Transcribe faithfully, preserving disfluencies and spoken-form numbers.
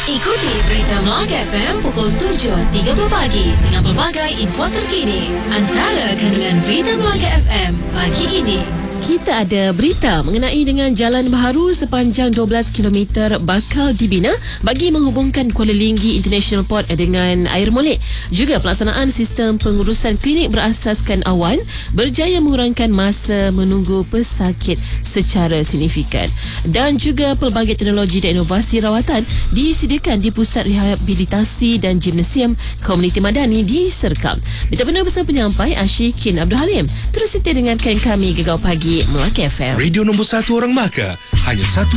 Ikuti berita Melaka F M pukul tujuh tiga puluh pagi dengan pelbagai info terkini. Antara kandungan berita Melaka F M pagi ini. Kita ada berita mengenai dengan jalan baharu sepanjang dua belas kilometer bakal dibina bagi menghubungkan Kuala Linggi International Port dengan Air Molek. Juga pelaksanaan sistem pengurusan klinik berasaskan awan berjaya mengurangkan masa menunggu pesakit secara signifikan. Dan juga pelbagai teknologi dan inovasi rawatan disediakan di Pusat Rehabilitasi dan Gimnasium Komuniti Madani di Serkam. Berita benar bersama penyampai Ashikin Abdul Halim. Terus setia dengarkan kami Gegar Pagi Melaka F M. Radio nombor satu orang Melaka, hanya satu